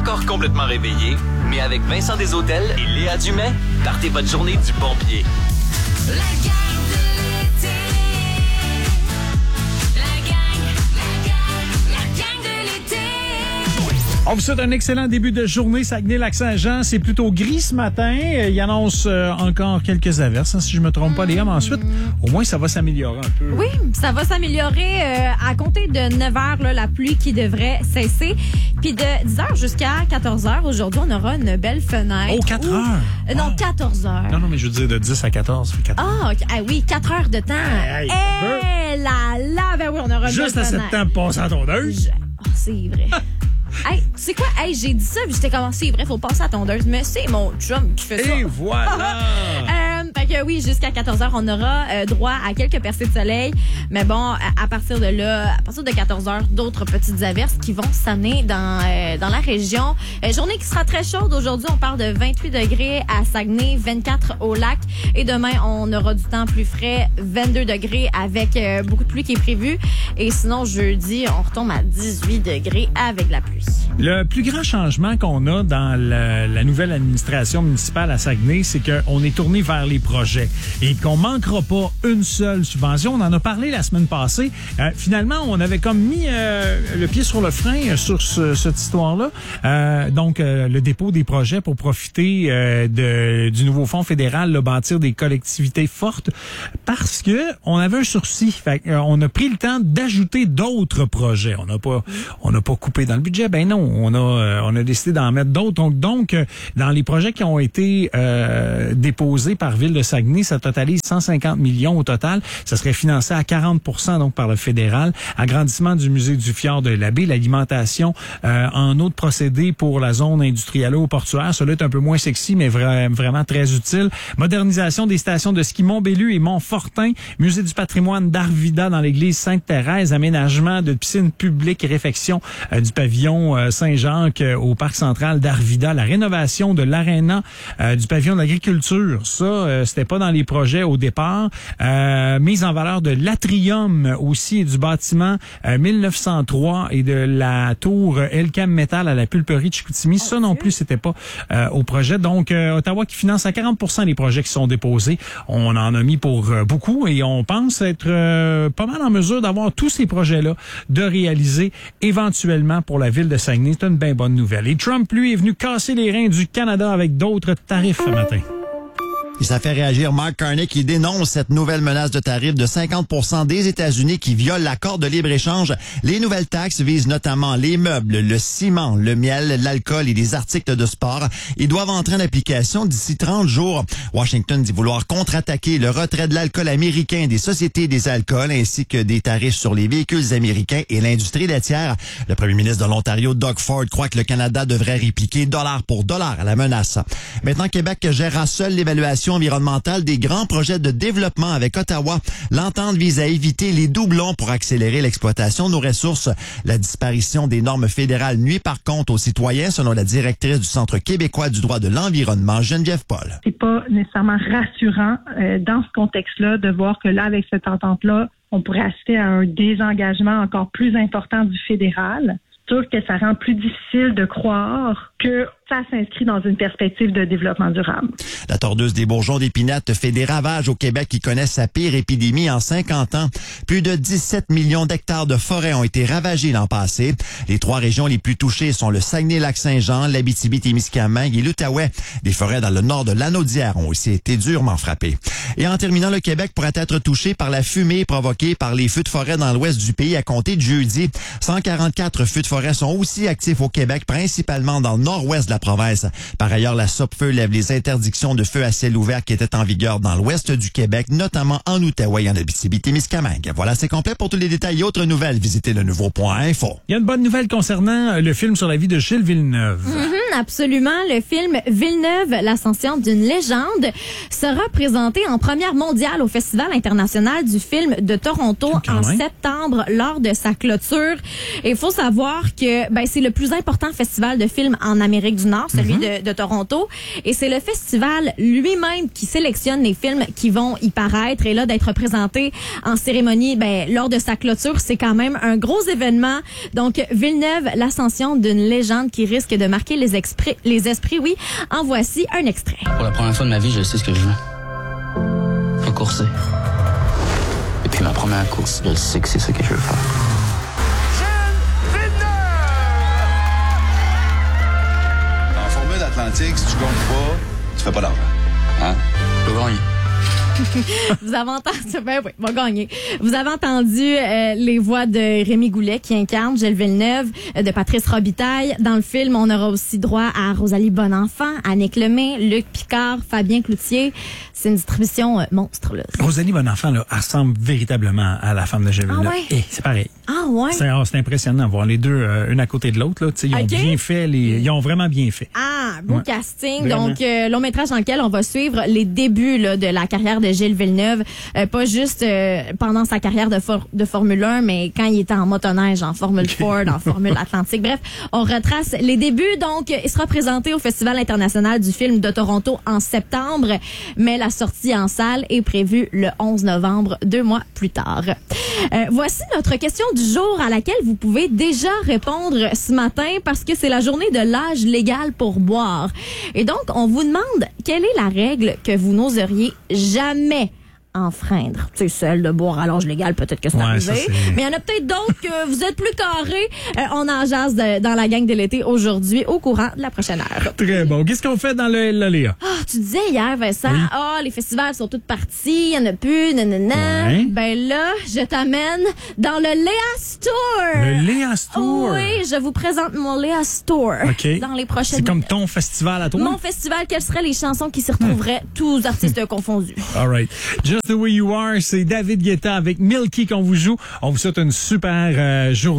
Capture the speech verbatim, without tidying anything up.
encore complètement réveillé, mais avec Vincent Desautels et Léa Dumais, partez votre journée du bon pied. La gang de l'été. La gang, la gang, la gang de l'été. On vous souhaite un excellent début de journée. Saguenay-Lac-Saint-Jean, c'est plutôt gris ce matin. Il annonce euh, encore quelques averses, hein, si je me trompe pas, les gars. Mais ensuite, au moins, ça va s'améliorer un peu. Oui, ça va s'améliorer euh, à compter de neuf heures, là, la pluie qui devrait cesser. Puis de dix heures jusqu'à quatorze heures, aujourd'hui, on aura une belle fenêtre. Oh, quatre où... heures? Euh, non, Oh. quatorze heures. Non, non, mais je veux dire de dix à quatorze. quatorze. Ah, ok. Ah oui, quatre heures de temps. Hey, hey, Eh là là, ben oui, on aura une Juste belle à cette fenêtre. temps passé à tondeuse. Je- Oh, c'est vrai. Hey, c'est quoi? Hey, j'ai dit ça, puis j'étais comme, c'est vrai, faut passer à tondeuse, mais c'est mon chum qui fait ça. Et voilà! Euh, fait que oui, jusqu'à quatorze heures, on aura euh, droit à quelques percées de soleil. Mais bon, à, à partir de là, à partir de quatorze heures, d'autres petites averses qui vont s'amener dans, euh, dans la région. Euh, journée qui sera très chaude. Aujourd'hui, on parle de vingt-huit degrés à Saguenay, vingt-quatre au lac. Et demain, on aura du temps plus frais, vingt-deux degrés avec euh, beaucoup de pluie qui est prévue. Et sinon, jeudi, on retombe à dix-huit degrés avec de la pluie. Le plus grand changement qu'on a dans la, la nouvelle administration municipale à Saguenay, c'est qu'on est tourné vers les projets et qu'on manquera pas une seule subvention. On en a parlé la semaine passée. Euh, finalement, on avait comme mis euh, le pied sur le frein euh, sur ce, cette histoire-là. Euh, donc, euh, le dépôt des projets pour profiter euh, de, du nouveau fonds fédéral, le bâtir des collectivités fortes, parce que on avait un sursis. Fait, euh, on a pris le temps d'ajouter d'autres projets. On n'a pas, on n'a pas coupé dans le budget. Ben non, on a, euh, on a décidé d'en mettre d'autres. Donc, donc euh, dans les projets qui ont été euh, déposés par Ville de Saguenay, ça totalise cent cinquante millions au total. Ça serait financé à quarante pour cent donc par le fédéral. Agrandissement du musée du Fjord de l'Abbé, l'alimentation euh, en eau de procédé pour la zone industrielle au portuaire. Cela est un peu moins sexy, mais vra- vraiment très utile. Modernisation des stations de ski Mont-Bellu et Montfortin. Musée du patrimoine d'Arvida dans l'église Sainte-Thérèse. Aménagement de piscine publique et réfection euh, du pavillon euh, Saint-Jacques euh, au parc central d'Arvida. La rénovation de l'aréna euh, du pavillon de l'agriculture. Ça, euh, c'était pas dans les projets au départ. Euh, mise en valeur de l'atrium aussi et du bâtiment euh, mille neuf cent trois et de la tour Elcam Metal à la pulperie de Chicoutimi. Ça non plus, c'était pas euh, au projet. Donc, euh, Ottawa qui finance à quarante pour cent les projets qui sont déposés. On en a mis pour euh, beaucoup et on pense être euh, pas mal en mesure d'avoir tous ces projets-là de réaliser éventuellement pour la ville de Saguenay. C'est une bien bonne nouvelle. Et Trump, lui, est venu casser les reins du Canada avec d'autres tarifs ce matin. Et ça fait réagir Mark Carney qui dénonce cette nouvelle menace de tarif de cinquante pour cent des États-Unis qui viole l'accord de libre-échange. Les nouvelles taxes visent notamment les meubles, le ciment, le miel, l'alcool et les articles de sport. Ils doivent entrer en application d'ici trente jours. Washington dit vouloir contre-attaquer le retrait de l'alcool américain des sociétés des alcools ainsi que des tarifs sur les véhicules américains et l'industrie laitière. Le premier ministre de l'Ontario, Doug Ford, croit que le Canada devrait répliquer dollar pour dollar à la menace. Maintenant, Québec gérera seul l'évaluation environnementale des grands projets de développement avec Ottawa. L'entente vise à éviter les doublons pour accélérer l'exploitation de nos ressources. La disparition des normes fédérales nuit par contre aux citoyens, selon la directrice du Centre québécois du droit de l'environnement, Geneviève Paul. C'est pas nécessairement rassurant euh, dans ce contexte-là de voir que là, avec cette entente-là, on pourrait assister à un désengagement encore plus important du fédéral. C'est sûr que ça rend plus difficile de croire que ça s'inscrit dans une perspective de développement durable. La tordeuse des bourgeons d'épinette fait des ravages au Québec qui connaissent sa pire épidémie en cinquante ans. Plus de dix-sept millions d'hectares de forêts ont été ravagés l'an passé. Les trois régions les plus touchées sont le Saguenay-Lac-Saint-Jean, l'Abitibi-Témiscamingue et l'Outaouais. Des forêts dans le nord de l'Anaudière ont aussi été durement frappées. Et en terminant, le Québec pourrait être touché par la fumée provoquée par les feux de forêt dans l'ouest du pays à compter de jeudi. cent quarante-quatre feux de forêt sont aussi actifs au Québec, principalement dans le nord-ouest de la province. Par ailleurs, la Sopfeu lève les interdictions de feu à ciel ouvert qui étaient en vigueur dans l'ouest du Québec, notamment en Outaouais et en Abitibi-Témiscamingue. Voilà, c'est complet. Pour tous les détails et autres nouvelles, visitez le nouveau point info. Il y a une bonne nouvelle concernant le film sur la vie de Gilles Villeneuve. Mm-hmm. absolument. Le film Villeneuve, l'ascension d'une légende, sera présenté en première mondiale au Festival international du film de Toronto Quand en même. septembre lors de sa clôture. Et il faut savoir que ben, c'est le plus important festival de films en Amérique du Nord, celui Mm-hmm. de, de Toronto. Et c'est le festival lui-même qui sélectionne les films qui vont y paraître. Et là, d'être présenté en cérémonie ben, lors de sa clôture, c'est quand même un gros événement. Donc, Villeneuve, l'ascension d'une légende qui risque de marquer les, esprits, les esprits. Oui, en voici un extrait. Pour la première fois de ma vie, je sais ce que je veux. Faut courser. Et puis ma première course, je sais que c'est ça que je veux faire. En Formule Atlantique, si tu gagnes pas, tu fais pas d'argent. Hein? Je veux gagner. Vous avez entendu, ben oui, va gagner. Vous avez entendu euh, les voix de Rémi Goulet qui incarne Gilles Villeneuve, euh, de Patrice Robitaille. Dans le film, on aura aussi droit à Rosalie Bonenfant, Annick Lemay, Luc Picard, Fabien Cloutier. C'est une distribution euh, monstre, là. Rosalie Bonenfant, là, elle ressemble véritablement à la femme de Gilles Ah Villeneuve. ouais? Eh, c'est pareil. Ah ouais? C'est, ah, c'est impressionnant de voir les deux, euh, une à côté de l'autre. Là. Tu sais, Ils ont Ok. bien fait, les, ils ont vraiment bien fait. Ah, beau Ouais. casting. Vraiment. Donc, euh, long métrage dans lequel on va suivre les débuts là, de la carrière de Gilles Villeneuve. Euh, pas juste euh, pendant sa carrière de, for- de Formule un, mais quand il était en motoneige, en Formule Ford, en Formule Atlantique. Bref, on retrace les débuts. Donc, il sera présenté au Festival international du film de Toronto en septembre, mais la sortie en salle est prévue le onze novembre, deux mois plus tard. Euh, voici notre question du jour à laquelle vous pouvez déjà répondre ce matin parce que c'est la journée de l'âge légal pour boire. Et donc, on vous demande quelle est la règle que vous n'oseriez jamais enfreindre. Tu sais, celle de boire à l'âge légal, peut-être que c'est Ouais, arrivé. ça, c'est- Mais il y en a peut-être d'autres que vous êtes plus carrés. Euh, on en jase de- dans la gang de l'été aujourd'hui au courant de la prochaine heure. Très bon. Qu'est-ce qu'on fait dans le L A, Léa? Ah, tu disais hier, Vincent, ah, les festivals sont tous partis, il y en a plus, nanana. Ouais. Ben là, je t'amène dans le Léa Store. Le Léa Store. Oui, je vous présente mon Léa Store. OK. Dans les prochaines C'est comme ton festival à toi? Mon festival, quelles seraient les chansons qui s'y retrouveraient, tous artistes confondus? All right. Just the way you are, c'est David Guetta avec Milky qu'on vous joue. On vous souhaite une super euh, journée.